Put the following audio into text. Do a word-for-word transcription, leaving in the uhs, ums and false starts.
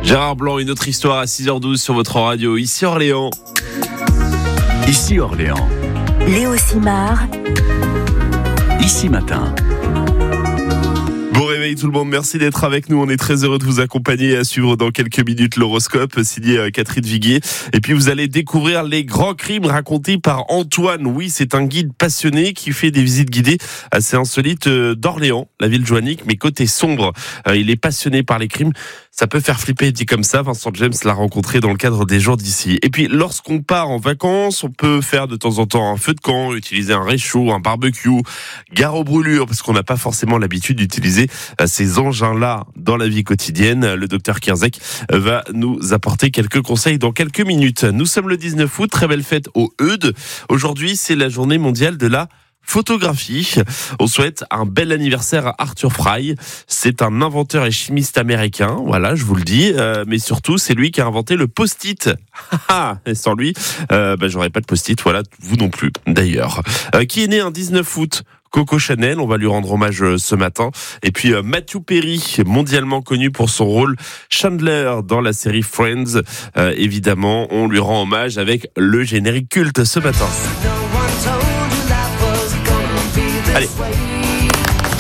Gérard Blanc, une autre histoire à six heures douze sur votre radio. Ici Orléans. Ici Orléans. Léo Simard. Ici Matin. Bon réveil tout le monde, merci d'être avec nous. On est très heureux de vous accompagner et à suivre dans quelques minutes l'horoscope signé Catherine Viguier. Et puis vous allez découvrir les grands crimes racontés par Antoine. Oui, c'est un guide passionné qui fait des visites guidées assez insolites d'Orléans, la ville joannique, mais côté sombre. Il est passionné par les crimes. Ça peut faire flipper, dit comme ça. Vincent James l'a rencontré dans le cadre des jours d'ici. Et puis, lorsqu'on part en vacances, on peut faire de temps en temps un feu de camp, utiliser un réchaud, un barbecue, gare aux brûlures, parce qu'on n'a pas forcément l'habitude d'utiliser ces engins-là dans la vie quotidienne. Le docteur Kierzek va nous apporter quelques conseils dans quelques minutes. Nous sommes le dix-neuf août, très belle fête au Eudes. Aujourd'hui, c'est la journée mondiale de la photographie. On souhaite un bel anniversaire à Arthur Fry. C'est un inventeur et chimiste américain, voilà, je vous le dis. Euh, mais surtout, c'est lui qui a inventé le post-it. Et sans lui, euh, bah, j'aurais pas de post-it. Voilà, vous non plus, d'ailleurs. Euh, qui est né un dix-neuf août? Coco Chanel, on va lui rendre hommage ce matin. Et puis euh, Matthew Perry, mondialement connu pour son rôle Chandler dans la série Friends. Euh, évidemment, on lui rend hommage avec le générique culte ce matin. Allez,